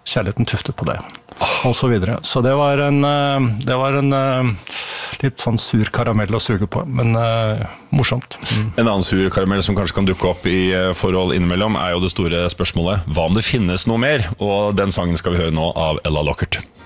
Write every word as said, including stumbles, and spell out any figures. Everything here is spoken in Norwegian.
kjærligheten tuftet på det, og så videre. Så det var en, det var en litt sånn sur karamell å suge på, men uh, morsomt. Mm. En annen sur karamell som kanskje kan dukke opp i forhold innimellom er jo det store spørsmålet, hva om det finnes noe mer? Og den sangen skal vi høre nå av Ella Lockert.